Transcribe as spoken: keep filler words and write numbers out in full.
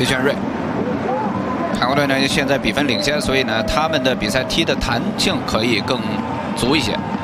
裴炫瑞。韩国队呢现在比分领先，所以呢他们的比赛踢的弹性可以更足一些。